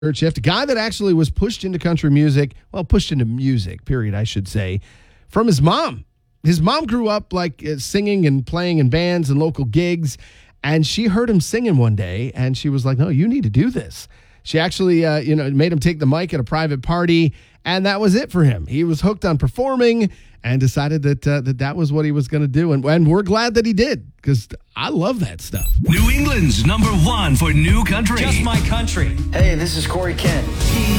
Shift, a guy that actually was pushed into country music, pushed into music, period, I should say, from his mom. His mom grew up singing and playing in bands and local gigs, and she heard him singing one day, and she was like, no, you need to do this. She actually, made him take the mic at a private party, and that was it for him. He was hooked on performing and decided that was what he was going to do, and we're glad that he did, because I love that stuff. New England's #1 for new country. Just My Country. Hey, this is Corey Kent.